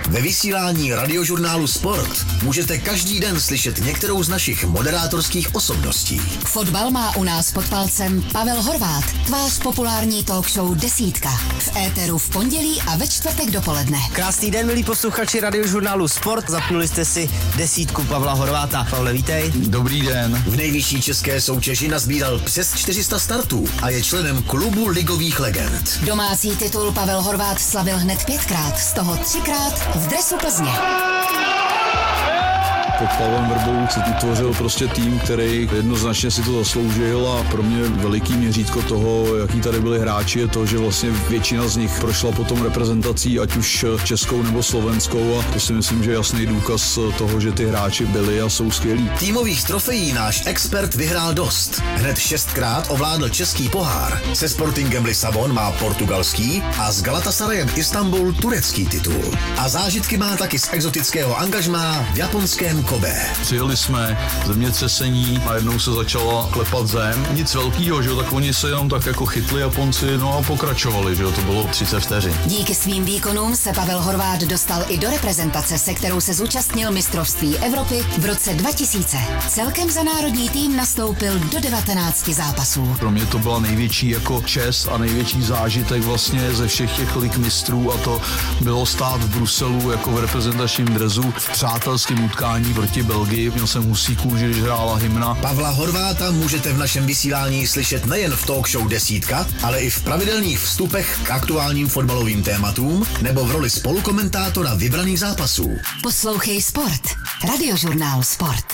Ve vysílání radiožurnálu Sport můžete každý den slyšet některou z našich moderátorských osobností. Fotbal má u nás pod palcem Pavel Horváth, tvář populární talk show Desítka. V éteru v pondělí a ve čtvrtek dopoledne. Krásný den, milí posluchači radiožurnálu Sport. Zapnuli jste si Desítku Pavla Horváta. Pavle, vítej. Dobrý den. V nejvyšší české soutěži nazbíral přes 400 startů a je členem klubu ligových legend. Domácí titul Pavel Horváth slavil hned 5krát, z toho 3krát v dresu Plzně. Pod Pavlem Vrbou se utvořil prostě tým, který jednoznačně si to zasloužil a pro mě veliký měřítko toho, jaký tady byli hráči, je to, že vlastně většina z nich prošla potom reprezentací, ať už českou nebo slovenskou, a to si myslím, že je jasný důkaz toho, že ty hráči byli a jsou skvělí. Týmových trofejí náš expert vyhrál dost. Hned 6krát ovládl český pohár. Se Sportingem Lisabon má portugalský a s Galatasarajem Istanbul turecký titul. A zážitky má taky z exotického angažmá v japonském Kobe. Přijeli jsme, zemětřesení a jednou se začala klepat zem. Nic velkýho, že jo, tak oni se jenom tak jako chytli Japonci, no a pokračovali, že jo, to bylo 30 vteřin. Díky svým výkonům se Pavel Horváth dostal i do reprezentace, se kterou se zúčastnil mistrovství Evropy v roce 2000. Celkem za národní tým nastoupil do 19 zápasů. Pro mě to byla největší jako čest a největší zážitek vlastně ze všech těch lig mistrů, a to bylo stát v Bruselu jako v reprezentačním dresu v přátelském utkání proti Belgii. Měl jsem husí kůži, když hrála hymna. Pavla Horváta můžete v našem vysílání slyšet nejen v talk show Desítka, ale i v pravidelných vstupech k aktuálním fotbalovým tématům nebo v roli spolukomentátora vybraných zápasů. Poslouchej Sport. Radiožurnál Sport.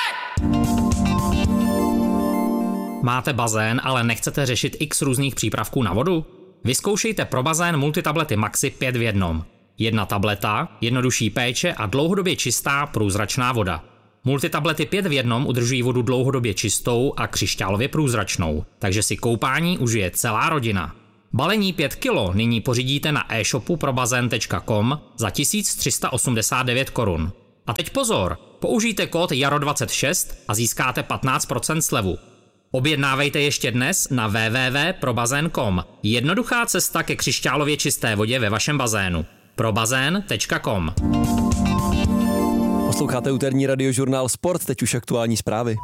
Máte bazén, ale nechcete řešit x různých přípravků na vodu? Vyzkoušejte pro bazén multitablety Maxi 5 v 1. Jedna tableta, jednodušší péče a dlouhodobě čistá průzračná voda. Multitablety 5 v 1 udržují vodu dlouhodobě čistou a křišťálově průzračnou, takže si koupání užije celá rodina. Balení 5 kg nyní pořídíte na e-shopu probazén.com za 1389 korun. A teď pozor, použijte kód JARO26 a získáte 15% slevu. Objednávejte ještě dnes na www.probazén.com. Jednoduchá cesta ke křišťálově čisté vodě ve vašem bazénu. probazén.com. Posloucháte úterní radiožurnál Sport, teď už aktuální zprávy.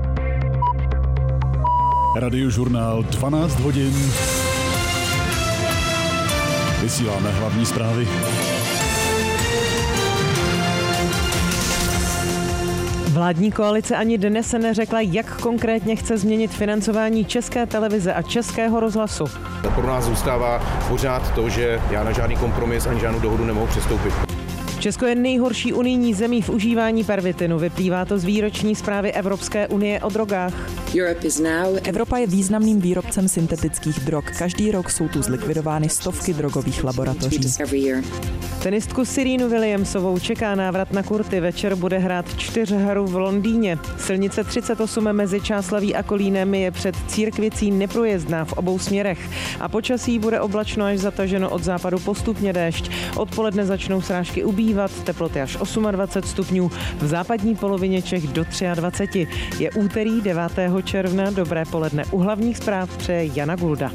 Radiožurnál 12 hodin. Vysíláme hlavní zprávy. Vládní koalice ani dnes se neřekla, jak konkrétně chce změnit financování České televize a Českého rozhlasu. Pro nás zůstává pořád to, že já na žádný kompromis ani žádnou dohodu nemohu přistoupit. Česko je nejhorší unijní zemí v užívání pervitinu. Vyplývá to z výroční zprávy Evropské unie o drogách. Evropa je významným výrobcem syntetických drog. Každý rok jsou tu zlikvidovány stovky drogových laboratoří. Tenistku Serenu Williamsovou čeká návrat na kurty. Večer bude hrát 4hru v Londýně. Silnice 38 mezi Čáslaví a Kolínem je před Církvicí neprůjezdná v obou směrech. A počasí bude oblačno až zataženo, od západu postupně déšť. Odpoledne začnou srážky ubývat, teploty až 28 stupňů, v západní polovině Čech do 23. Je úterý 9. června, dobré poledne. U hlavních zpráv přeje Jana Gulda.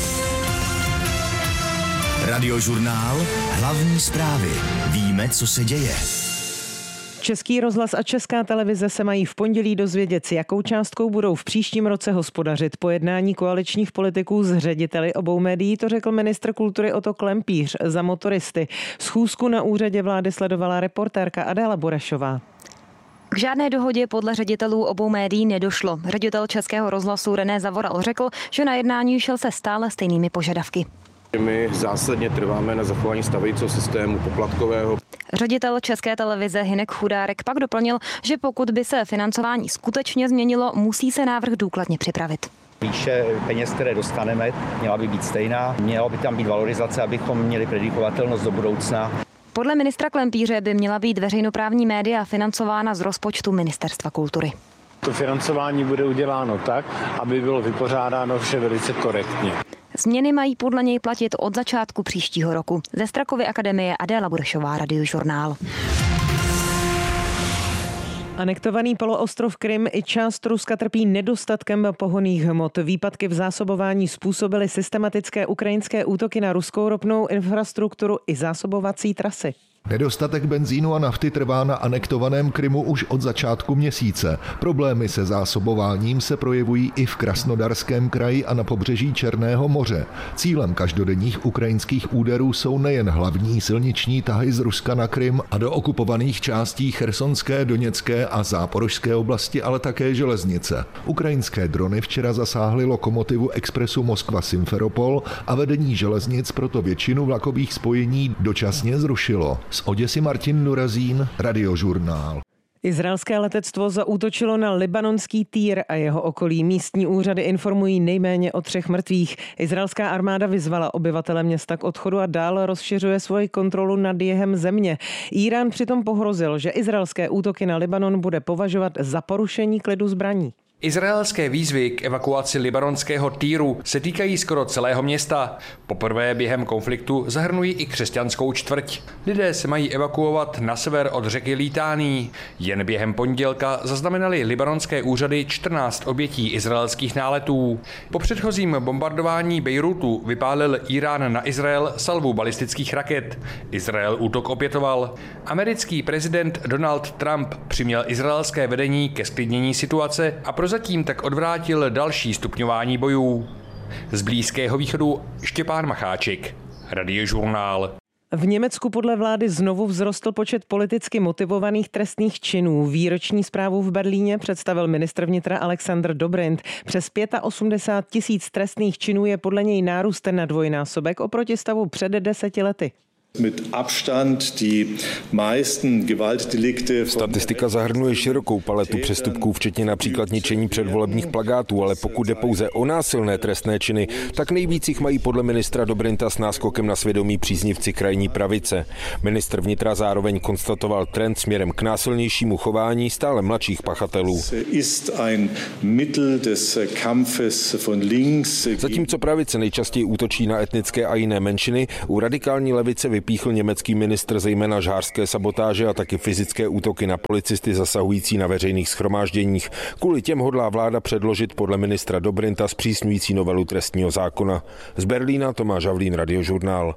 Radiožurnál Hlavní zprávy. Víme, co se děje. Český rozhlas a Česká televize se mají v pondělí dozvědět, s jakou částkou budou v příštím roce hospodařit. Po jednání koaličních politiků s řediteli obou médií to řekl ministr kultury Otto Klempíř za Motoristy. Schůzku na úřadě vlády sledovala reportérka Adéla Burešová. K žádné dohodě podle ředitelů obou médií nedošlo. Ředitel Českého rozhlasu René Zavoral řekl, že na jednání šel se stále stejnými požadavky. My zásadně trváme na zachování stávajícího systému poplatkového. Ředitel České televize Hynek Chudárek pak doplnil, že pokud by se financování skutečně změnilo, musí se návrh důkladně připravit. Výše peněz, které dostaneme, měla by být stejná, měla by tam být valorizace, abychom měli predikovatelnost do budoucna. Podle ministra Klempíře by měla být veřejnoprávní média financována z rozpočtu Ministerstva kultury. To financování bude uděláno tak, aby bylo vypořádáno vše velice korektně. Změny mají podle něj platit od začátku příštího roku. Ze Strakovy akademie Adéla Burešová, Radiožurnál. Anektovaný poloostrov Krym i část Ruska trpí nedostatkem pohonných hmot. Výpadky v zásobování způsobily systematické ukrajinské útoky na ruskou ropnou infrastrukturu i zásobovací trasy. Nedostatek benzínu a nafty trvá na anektovaném Krymu už od začátku měsíce. Problémy se zásobováním se projevují i v Krasnodarském kraji a na pobřeží Černého moře. Cílem každodenních ukrajinských úderů jsou nejen hlavní silniční tahy z Ruska na Krym a do okupovaných částí Chersonské, Doněcké a Záporožské oblasti, ale také železnice. Ukrajinské drony včera zasáhly lokomotivu expresu Moskva-Simferopol a vedení železnic proto většinu vlakových spojení dočasně zrušilo. Z Oděsy Martin Nurazín, Radiožurnál. Izraelské letectvo zaútočilo na libanonský Týr a jeho okolí. Místní úřady informují nejméně o 3 mrtvých. Izraelská armáda vyzvala obyvatele města k odchodu a dál rozšiřuje svoji kontrolu nad jihem země. Írán přitom pohrozil, že izraelské útoky na Libanon bude považovat za porušení klidu zbraní. Izraelské výzvy k evakuaci libanonského Týru se týkají skoro celého města. Poprvé během konfliktu zahrnují i křesťanskou čtvrť. Lidé se mají evakuovat na sever od řeky Litání. Jen během pondělka zaznamenali libanonské úřady 14 obětí izraelských náletů. Po předchozím bombardování Bejrutu vypálil Írán na Izrael salvu balistických raket. Izrael útok opětoval. Americký prezident Donald Trump přiměl izraelské vedení ke zklidnění situace a prozatím tak odvrátil další stupňování bojů. Z Blízkého východu Štěpán Macháček, Radiožurnál. V Německu podle vlády znovu vzrostl počet politicky motivovaných trestných činů. Výroční zprávu v Berlíně představil ministr vnitra Alexander Dobrindt. Přes 85 000 trestných činů je podle něj nárůst na dvojnásobek oproti stavu před 10 lety. Statistika zahrnuje širokou paletu přestupků, včetně například ničení předvolebních plakátů, ale pokud jde pouze o násilné trestné činy, tak nejvíc jich mají podle ministra Dobrinta s náskokem na svědomí příznivci krajní pravice. Ministr vnitra zároveň konstatoval trend směrem k násilnějšímu chování stále mladších pachatelů. Zatímco pravice nejčastěji útočí na etnické a jiné menšiny, u radikální levice vypíchl německý ministr zejména žhářské sabotáže a taky fyzické útoky na policisty zasahující na veřejných shromážděních. Kvůli těm hodlá vláda předložit podle ministra Dobrinta zpřísňující novelu trestního zákona. Z Berlína Tomáš Havlín, Radiožurnál.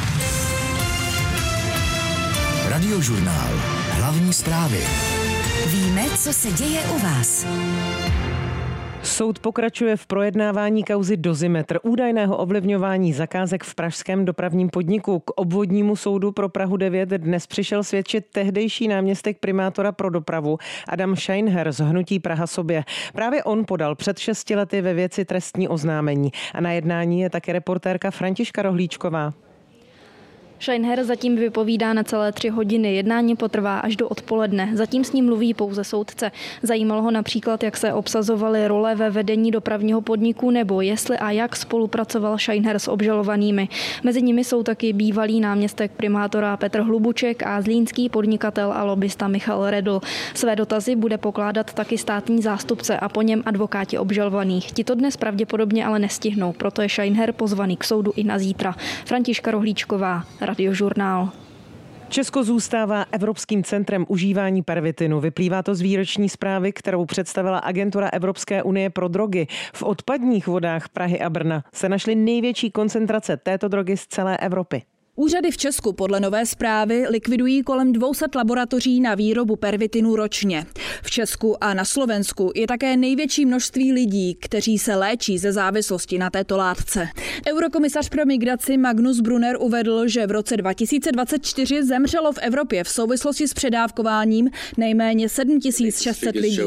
Radiožurnál. Hlavní zprávy. Víme, co se děje u vás. Soud pokračuje v projednávání kauzy Dozimetr, údajného ovlivňování zakázek v pražském dopravním podniku. K obvodnímu soudu pro Prahu 9 dnes přišel svědčit tehdejší náměstek primátora pro dopravu Adam Scheinher z hnutí Praha sobě. Právě on podal před 6 lety ve věci trestní oznámení. A na jednání je také reportérka Františka Rohlíčková. Scheinher zatím vypovídá na celé 3 hodiny. Jednání potrvá až do odpoledne. Zatím s ním mluví pouze soudce. Zajímalo ho například, jak se obsazovaly role ve vedení dopravního podniku nebo jestli a jak spolupracoval Scheinher s obžalovanými. Mezi nimi jsou taky bývalý náměstek primátora Petr Hlubuček a zlínský podnikatel a lobista Michal Redl. Své dotazy bude pokládat taky státní zástupce a po něm advokáti obžalovaných. Ti to dnes pravděpodobně ale nestihnou, proto je Scheinher pozvaný k soudu i na zítra. Františka Rohlíčková, Radiožurnál. Česko zůstává Evropským centrem užívání pervitinu. Vyplývá to z výroční zprávy, kterou představila Agentura Evropské unie pro drogy. V odpadních vodách Prahy a Brna se našly největší koncentrace této drogy z celé Evropy. Úřady v Česku podle nové zprávy likvidují kolem 200 laboratoří na výrobu pervitinu ročně. V Česku a na Slovensku je také největší množství lidí, kteří se léčí ze závislosti na této látce. Eurokomisař pro migraci Magnus Brunner uvedl, že v roce 2024 zemřelo v Evropě v souvislosti s předávkováním nejméně 7600 lidí.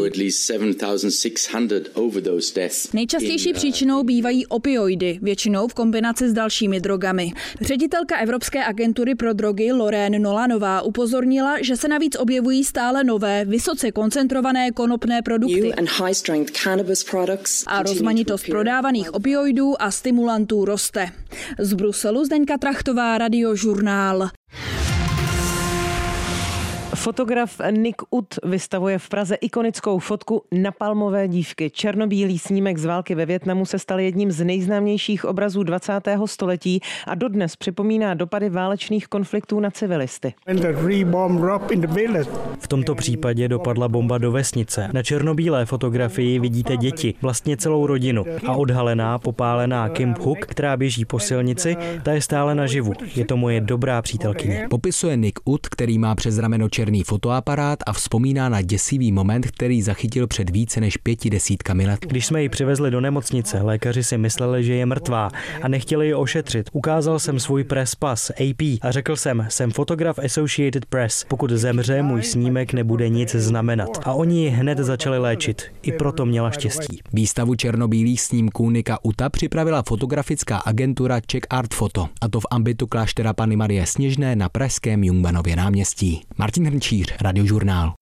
Nejčastější příčinou bývají opioidy, většinou v kombinaci s dalšími drogami. Ředitelka Evropské agentury pro drogy Lorraine Nolanová upozornila, že se navíc objevují stále nové, vysoce koncentrované konopné produkty. A rozmanitost prodávaných opioidů a stimulantů roste. Z Bruselu Zdeňka Trachtová, Radiožurnál. Fotograf Nick Ut vystavuje v Praze ikonickou fotku napalmové dívky. Černobílý snímek z války ve Vietnamu se stal jedním z nejznámějších obrazů 20. století a dodnes připomíná dopady válečných konfliktů na civilisty. V tomto případě dopadla bomba do vesnice. Na černobílé fotografii vidíte děti, vlastně celou rodinu. A odhalená, popálená Kim Hook, která běží po silnici, ta je stále naživu. Je to moje dobrá přítelkyně. Popisuje Nick Ut, který má přes rameno černý fotoaparát a vzpomíná na děsivý moment, který zachytil před více než 50 let. Když jsme ji přivezli do nemocnice, lékaři si mysleli, že je mrtvá a nechtěli ji ošetřit. Ukázal jsem svůj press pass AP a řekl jsem fotograf Associated Press. Pokud zemře, můj snímek nebude nic znamenat. A oni ji hned začali léčit. I proto měla štěstí. Výstavu černobílých snímků Nicka Uta připravila fotografická agentura Czech Art Photo, a to v ambitu kláštera Panny Marie Sněžné na pražském Jungmannově náměstí. Martin Hrnčíř, Radiožurnál.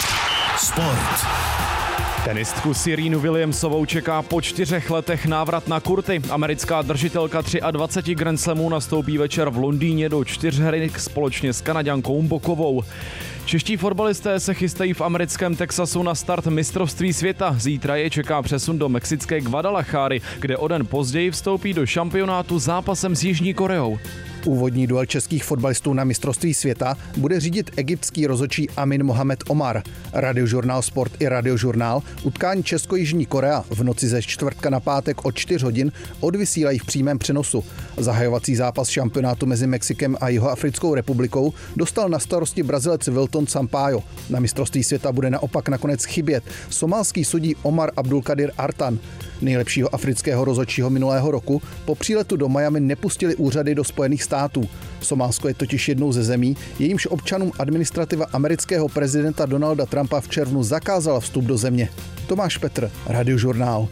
Sport. Tenistku Serenu Williamsovou čeká po 4 letech návrat na kurty. Americká držitelka 23 Grand Slamů nastoupí večer v Londýně do 4 společně s Kanaďankou Bokovou. Čeští fotbalisté se chystají v americkém Texasu na start mistrovství světa. Zítra je čeká přesun do mexické Guadalajary, kde o den později vstoupí do šampionátu zápasem s Jižní Koreou. Úvodní duel českých fotbalistů na mistrovství světa bude řídit egyptský rozhodčí Amin Mohamed Omar. Radiožurnál Sport i Radiožurnál utkání Česko-Jižní Korea v noci ze čtvrtka na pátek od 4 hodin odvysílají v přímém přenosu. Zahajovací zápas šampionátu mezi Mexikem a Jihoafrickou republikou dostal na starosti Brazilec Wilton Sampaio. Na mistrovství světa bude naopak nakonec chybět somálský sudí Omar Abdulkadir Artan. Nejlepšího afrického rozhodčího minulého roku po příletu do Miami nepustili úřady do Spojených států. Somálsko je totiž jednou ze zemí, jejímž občanům administrativa amerického prezidenta Donalda Trumpa v červnu zakázala vstup do země. Tomáš Petr, Radiožurnál.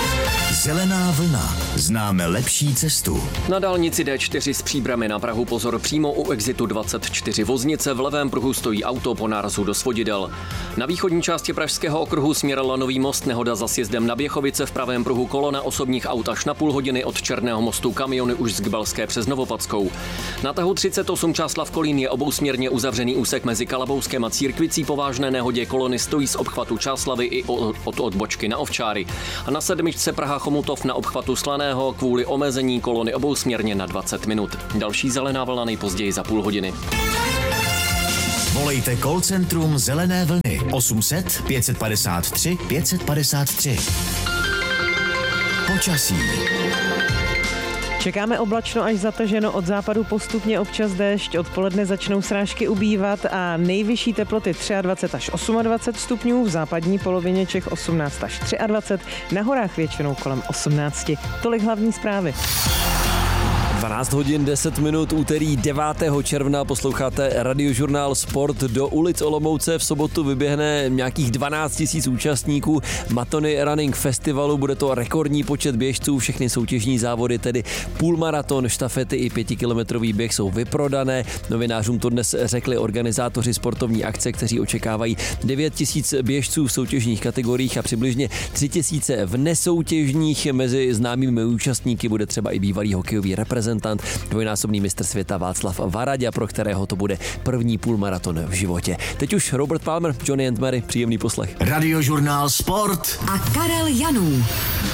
Zelená vlna. Známe lepší cestu. Na dálnici D4 z Příbrami na Prahu pozor, přímo u exitu 24 Voznice v levém pruhu stojí auto po nárazu do svodidel. Na východní části Pražského okruhu směr Lanový most, nehoda za sjezdem na Běchovice, v pravém pruhu kolona osobních aut až na půl hodiny, od Černého mostu kamiony už z Kbelské přes Novopadskou. Na tahu 38 Čáslav Kolín je obousměrně uzavřený úsek mezi Kalabouskem a Církvicí, po vážné nehodě kolony stojí z obchvatu Čáslavy i od odbočky na Ovčáry. A na 7 Praha Chomutov na obchvatu Slaného kvůli omezení kolony obousměrně na 20 minut. Další zelená vlna nejpozději za půl hodiny. Volejte call centrum Zelené vlny 800 553 553. Počasí. Čekáme oblačno až zataženo, od západu postupně občas déšť, odpoledne začnou srážky ubývat a nejvyšší teploty 23 až 28 stupňů, v západní polovině Čech 18 až 23, na horách většinou kolem 18. Tolik hlavní zprávy. 12 hodin 10 minut, úterý 9. června, posloucháte Radiožurnál Sport. Do ulic Olomouce v sobotu vyběhne nějakých 12 000 účastníků Matony Running Festivalu. Bude to rekordní počet běžců, všechny soutěžní závody, tedy půlmaraton, štafety i 5kilometrový běh jsou vyprodané. Novinářům to dnes řekli organizátoři sportovní akce, kteří očekávají 9 000 běžců v soutěžních kategoriích a přibližně 3 000 v nesoutěžních. Mezi známými účastníky bude třeba i bývalý hokejový reprezentant, dvojnásobný mistr světa Václav Varaďa, pro kterého to bude první půlmaraton v životě. Teď už Robert Palmer, Johnny and Mary, příjemný poslech. Radiožurnál Sport a Karel Janů.